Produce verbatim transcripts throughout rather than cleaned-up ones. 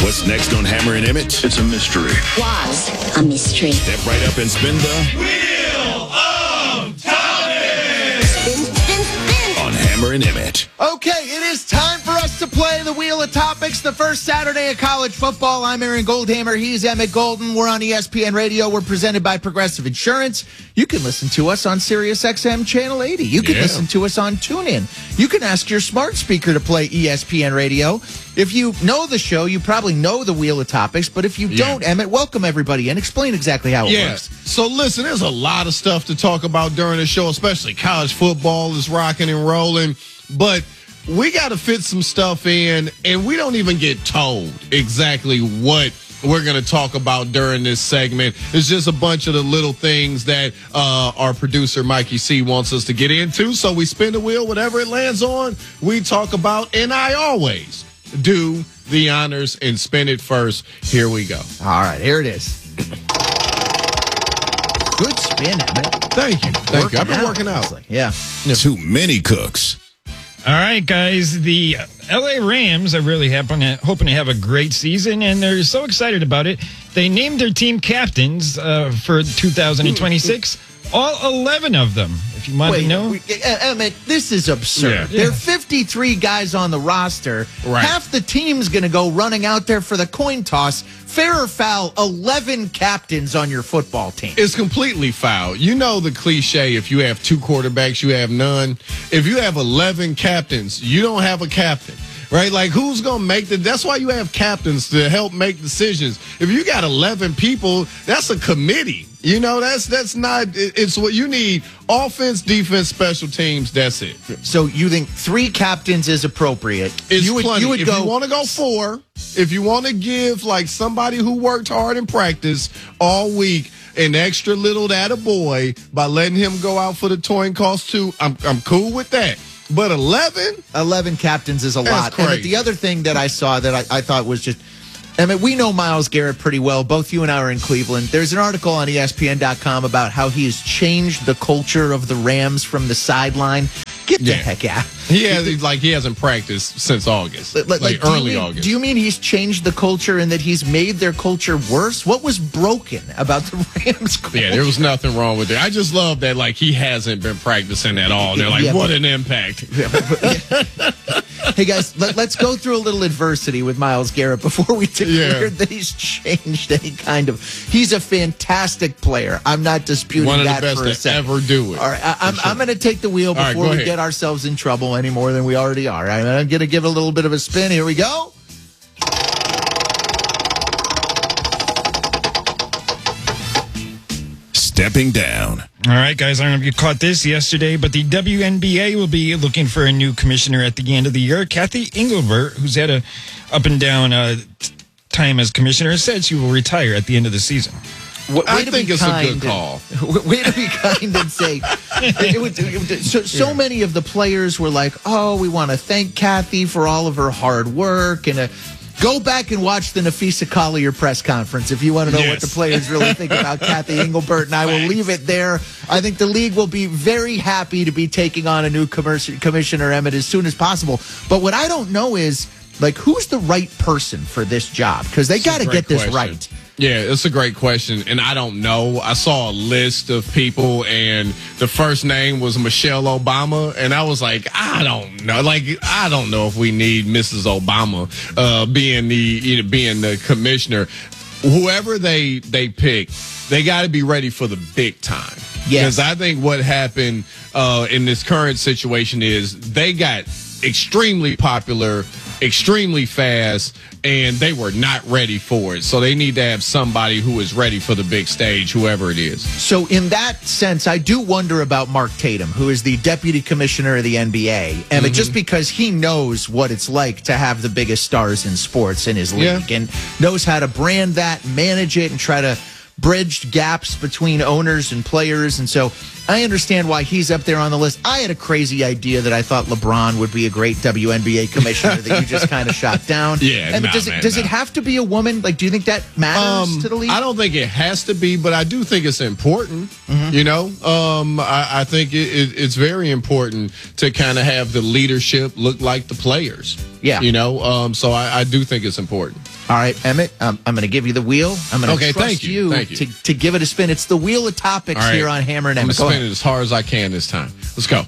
What's next on Hammer and Emmett? It's a mystery. Was a mystery. Step right up and spin the Wheel of Tommy! Spin, spin, spin. on Hammer and Emmett. Okay, it is time for us to play the Wheel of Topics, the first Saturday of college football. I'm Aaron Goldhammer. He's Emmett Golden. We're on E S P N Radio. We're presented by Progressive Insurance. You can listen to us on Sirius X M Channel eighty. You can Yeah. listen to us on TuneIn. You can ask your smart speaker to play E S P N Radio. If you know the show, you probably know the Wheel of Topics. But if you Yeah. don't, Emmett, welcome everybody and explain exactly how it Yeah. works. So listen, there's a lot of stuff to talk about during the show, especially college football is rocking and rolling. But we got to fit some stuff in, and we don't even get told exactly what we're going to talk about during this segment. It's just a bunch of the little things that uh, our producer, Mikey C, wants us to get into. So we spin the wheel, whatever it lands on, we talk about, and I always do the honors and spin it first. Here we go. All right, here it is. Good spin, Emmett. Thank you. Thank you. I've been working out. Yeah. Too many cooks. All right, guys. The L A Rams are really happen to, hoping to have a great season, and they're so excited about it. They named their team captains uh, for two thousand twenty-six. All eleven of them, if you want Wait, to know. we- uh, Emmett, this is absurd. Yeah. There are fifty-three guys on the roster. Right. Half the team's going to go running out there for the coin toss. Fair or foul, eleven captains on your football team. It's completely foul. You know the cliche, if you have two quarterbacks, you have none. If you have eleven captains, you don't have a captain. Right? Like, who's going to make the... That's why you have captains, to help make decisions. If you got eleven people, that's a committee. You know, that's that's not... It's what you need. Offense, defense, special teams, that's it. So you think three captains is appropriate? It's you would, plenty. You would if go, you want to go four, if you want to give, like, somebody who worked hard in practice all week an extra little attaboy by letting him go out for the toy cost too, I'm I'm cool with that. But eleven? eleven captains is a That's lot. And crazy. the other thing that I saw that I, I thought was just, I mean, we know Myles Garrett pretty well. Both you and I are in Cleveland. There's an article on E S P N dot com about how he has changed the culture of the Rams from the sideline. Get the Yeah. heck out. He has, like, he hasn't practiced since August, like, Like, like, do you early mean- August. Do you mean he's changed the culture and that he's made their culture worse? What was broken about the Rams culture? Yeah, there was nothing wrong with it. I just love that, like, he hasn't been practicing at all. They're like, Yeah, what but- an impact. Hey, guys, let, let's go through a little adversity with Myles Garrett before we declare Yeah. that he's changed any kind of... He's a fantastic player. I'm not disputing One of the that best for a to second. ever do it. All right, I, I'm, For sure. I'm going to take the wheel All right, before go we ahead. get ourselves in trouble any more than we already are. I'm, I'm going to give it a little bit of a spin. Here we go. Stepping down. All right, guys, I don't know if you caught this yesterday, but the W N B A will be looking for a new commissioner at the end of the year. Kathy Engelbert, who's had a up and down uh, t- time as commissioner, said she will retire at the end of the season. W- I way to think be it's a kind good and- call. Way to be kind and say. It would, it would- so so many of the players were like, "Oh, we want to thank Kathy for all of her hard work." And uh, go back and watch the Nafisa Collier press conference if you want to know what Yes. the players really think about Kathy Engelbert. And I will leave it there. I think the league will be very happy to be taking on a new commerci- commissioner, Emmett, as soon as possible. But what I don't know is, like, who's the right person for this job? Because they got to Great get this question. right. Yeah, it's a great question, and I don't know. I saw a list of people, and the first name was Michelle Obama, and I was like, I don't know. Like, I don't know if we need Missus Obama uh, being the you know, being the commissioner. Whoever they they pick, they got to be ready for the big time. Yes. Because I think what happened uh, in this current situation is they got extremely popular, extremely fast, and they were not ready for it. So they need to have somebody who is ready for the big stage, whoever it is. So in that sense, I do wonder about Mark Tatum, who is the deputy commissioner of the N B A. And it just because he knows what it's like to have the biggest stars in sports in his league Yeah. and knows how to brand that, manage it, and try to bridge gaps between owners and players. And so I understand why he's up there on the list. I had a crazy idea that I thought LeBron would be a great W N B A commissioner that you just kind of shot down. Yeah, And nah, does it man, does it nah. have to be a woman? Like, do you think that matters Um, to the league? I don't think it has to be, but I do think it's important. Mm-hmm. You know, um, I, I think it, it, it's very important to kind of have the leadership look like the players. Yeah. You know, um, so I, I do think it's important. All right, Emmett, um, I'm going to give you the wheel. I'm going to Okay, trust thank you, thank you. To, to give it a spin. It's the wheel of topics All right. here on Hammer and I'm Emmett. going Go to spin ahead. it as hard as I can this time. Let's go.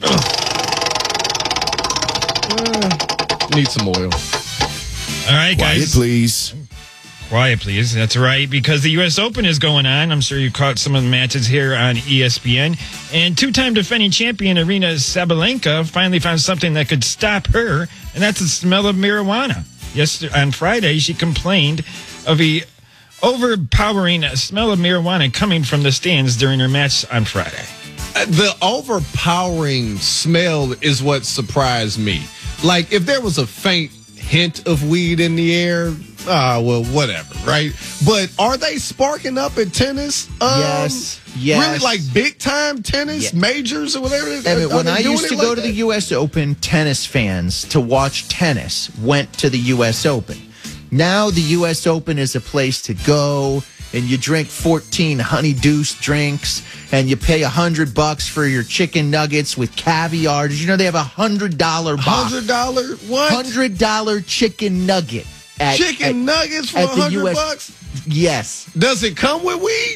Need some oil. All right, Quiet, guys. please. Quiet, please. That's right, because the U S Open is going on. I'm sure you caught some of the matches here on E S P N. And two-time defending champion Arina Sabalenka finally found something that could stop her, and that's the smell of marijuana. Yesterday, on Friday, she complained of a overpowering smell of marijuana coming from the stands during her match on Friday. Uh, The overpowering smell is what surprised me. Like, if there was a faint hint of weed in the air, ah, well, whatever, right? But are they sparking up at tennis? Um, Yes, yes. Really, like big time tennis, Yeah. majors or whatever? Emmett, Are when they I doing used to it go like to the that? U S Open, tennis fans to watch tennis went to the U S Open. Now the U S Open is a place to go, and you drink fourteen Honey Deuce drinks, and you pay a hundred bucks for your chicken nuggets with caviar. Did you know they have a hundred dollar box? Hundred dollar what? Hundred dollar chicken nugget at Chicken at- nuggets for a at the hundred U S bucks? Yes, Does it come with weed?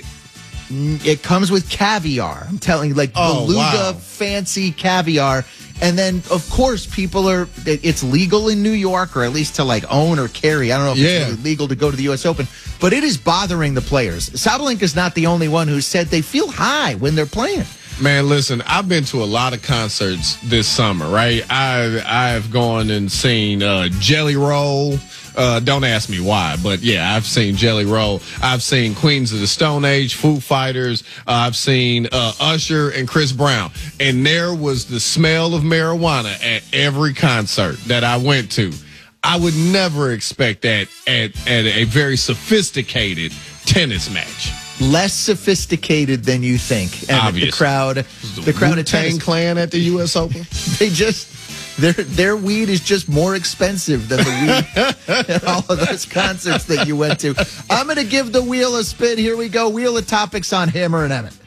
it comes with caviar. I'm telling you, like Oh, beluga, wow. fancy caviar. And then, of course, people are, it's legal in New York, or at least to like own or carry. I don't know if Yeah. it's really legal to go to the U S Open, but it is bothering the players. Sabalenka's not the only one who said they feel high when they're playing. Man, listen, I've been to a lot of concerts this summer, right? I've, I've gone and seen uh, Jelly Roll. Uh, don't ask me why, but yeah, I've seen Jelly Roll. I've seen Queens of the Stone Age, Foo Fighters. Uh, I've seen uh, Usher and Chris Brown. And there was the smell of marijuana at every concert that I went to. I would never expect that at, at a very sophisticated tennis match. Less sophisticated than you think. And the Obviously. crowd, the crowd of Wu-Tang tennis, Clan at the U S Open. they just, their their weed is just more expensive than the weed at all of those concerts that you went to. I'm going to give the wheel a spin. Here we go. Wheel of topics on Hammer and Emmett.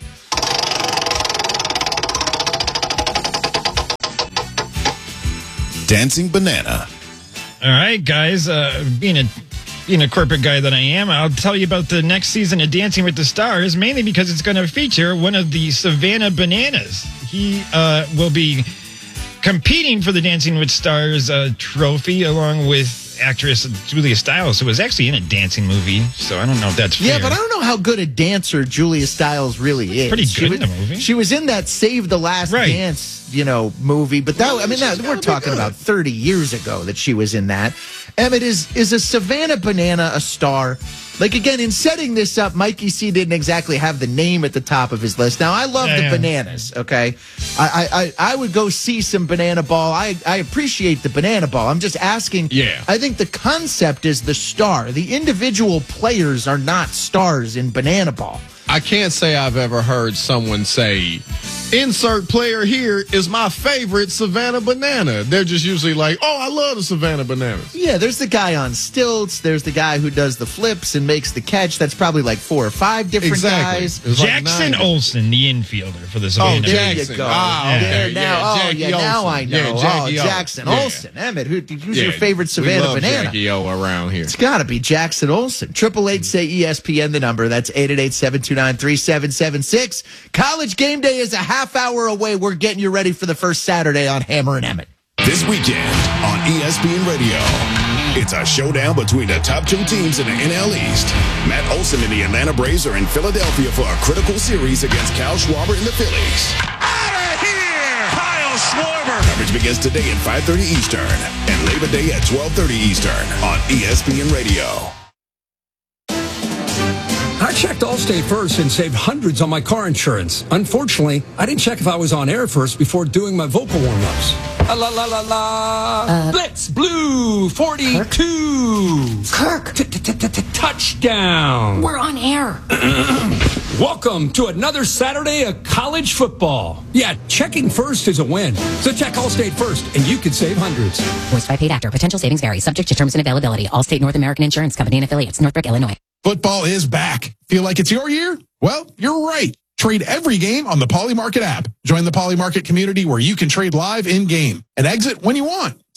Dancing banana. All right, guys. Uh, being a being a corporate guy that I am, I'll tell you about the next season of Dancing with the Stars, mainly because it's going to feature one of the Savannah Bananas. He uh, will be competing for the Dancing with Stars uh, trophy along with actress Julia Stiles, who was actually in a dancing movie. So I don't know if that's fair. Yeah, but I don't know how good a dancer Julia Stiles really is. Pretty She good was, in the movie. She was in that Save the Last Right. Dance, you know, movie. But that, I mean, that, she's we're gotta be talking good. about thirty years ago that she was in that. Emmett, is is a Savannah Banana a star? Like, again, in setting this up, Mikey C didn't exactly have the name at the top of his list. Now, I love Yeah, the yeah. bananas, okay? I, I, I I would go see some banana ball. I, I appreciate the banana ball. I'm just asking. Yeah. I think the concept is the star. The individual players are not stars in banana ball. I can't say I've ever heard someone say, insert player here is my favorite Savannah Banana. They're just usually like, oh, I love the Savannah Bananas. Yeah, there's the guy on stilts. There's the guy who does the flips and makes the catch. That's probably like four or five different Exactly. guys. It was like Jackson nine. Olsen, the infielder for the Oh, Savannah. There you Jackson. go. Ah, okay. There now. Yeah, oh, Jackie yeah. Now Olsen. I know. Yeah, oh, Jackie Olsen. Jackson Yeah. Olsen. Emmett, who, who's Yeah, your favorite we Savannah love banana? Jackie O around here. It's got to be Jackson Olsen. Triple eight say E S P N. The number. That's eight eight eight seven two nine three seven seven six. College game day is a half hour away. We're getting you ready for the first Saturday on Hammer and Emmett. This weekend on E S P N Radio, it's a showdown between the top two teams in the N L East. Matt Olson and the Atlanta Braves are in Philadelphia for a critical series against Kyle Schwarber and the Phillies. Out of here! Kyle Schwarber! Coverage begins today at five thirty Eastern and Labor Day at twelve thirty Eastern on E S P N Radio. I checked Allstate first and saved hundreds on my car insurance. Unfortunately, I didn't check if I was on air first before doing my vocal warm-ups. La la la la la. Blitz Blue forty-two. Kirk, Touchdown. we're on air. Welcome to another Saturday of college football. Yeah, checking first is a win. So check Allstate first and you can save hundreds. Voiced by paid actor. Potential savings vary. Subject to terms and availability. Allstate North American Insurance Company and affiliates. Northbrook, Illinois. Football is back. Feel like it's your year? Well, you're right. Trade every game on the Poly Market app. Join the Poly Market community where you can trade live in-game and exit when you want.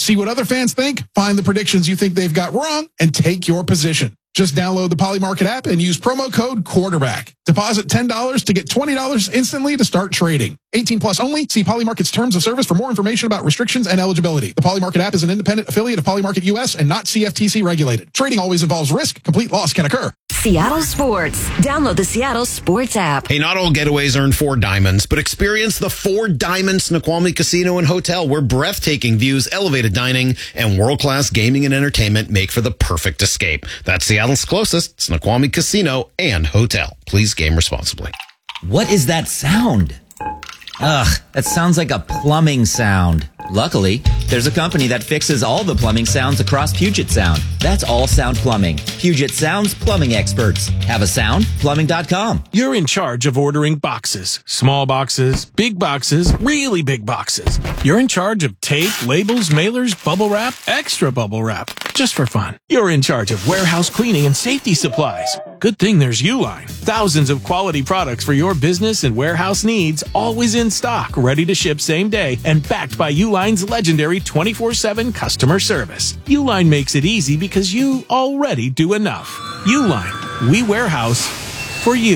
See what other fans think, find the predictions you think they've got wrong, and take your position. Just download the Polymarket app and use promo code quarterback. Deposit ten dollars to get twenty dollars instantly to start trading. eighteen plus only. See Polymarket's terms of service for more information about restrictions and eligibility. The Polymarket app is an independent affiliate of Polymarket U S and not C F T C regulated. Trading always involves risk. Complete loss can occur. Seattle Sports. Download the Seattle Sports app. Hey, not all getaways earn four diamonds, but experience the Four Diamonds Snoqualmie Casino and Hotel, where breathtaking views, elevated dining, and world-class gaming and entertainment make for the perfect escape. That's Seattle's closest Snoqualmie Casino and Hotel. Please game responsibly. What is that sound? Ugh, that sounds like a plumbing sound. Luckily, there's a company that fixes all the plumbing sounds across Puget Sound. That's All Sound Plumbing. Puget Sound's plumbing experts. Have a sound? plumbing dot com. You're in charge of ordering boxes. Small boxes, big boxes, really big boxes. You're in charge of tape, labels, mailers, bubble wrap, extra bubble wrap. Just for fun. You're in charge of warehouse cleaning and safety supplies. Good thing there's Uline. Thousands of quality products for your business and warehouse needs, always in stock, ready to ship same day, and backed by Uline's legendary twenty-four seven customer service. Uline makes it easy because you already do enough. Uline. We warehouse for you.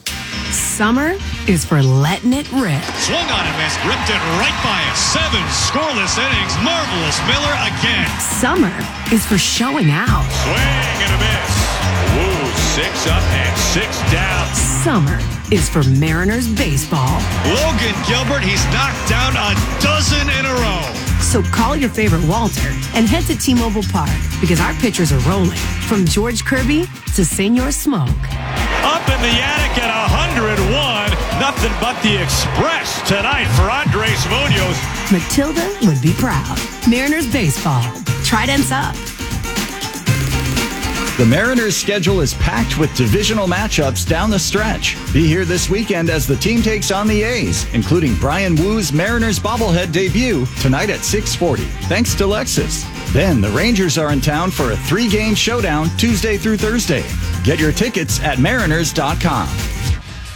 Summer is for letting it rip. Swung on and missed, ripped it right by us. Seven scoreless innings. Marvelous Miller again. Summer is for showing out. Swing and a miss. Woo, six up and six down. Summer is for Mariners baseball. Logan Gilbert, he's knocked down a dozen in a row. So call your favorite Walter and head to T-Mobile Park because our pitchers are rolling. From George Kirby to Senor Smoke. Up in the attic at one hundred one. Nothing but the Express tonight for Andres Munoz. Matilda would be proud. Mariners baseball. Tridents up. The Mariners' schedule is packed with divisional matchups down the stretch. Be here this weekend as the team takes on the A's, including Brian Woo's Mariners bobblehead debut tonight at six forty, thanks to Lexus. Then the Rangers are in town for a three-game showdown Tuesday through Thursday. Get your tickets at mariners dot com.